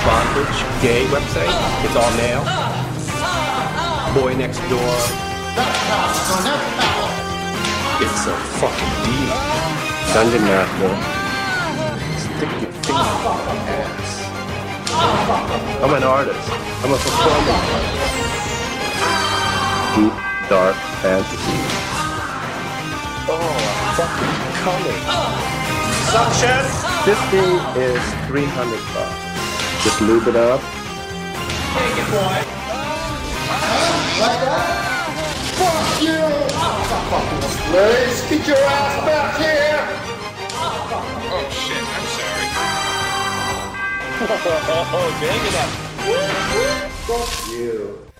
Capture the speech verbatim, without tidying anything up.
bondage gay website. It's all male. Boy Next Door. It's a fucking deed. Dungeon Master. Stick your finger in my ass. I'm an artist. I'm a performing artist. Deep, dark fantasy. Oh, I'm fucking coming. Suction! This thing is three hundred bucks. Just lube it up. Take it, boy. Like that? Fuck you! Please, get your ass back here! Oh shit, I'm sorry. Oh, dang it up. Fuck you.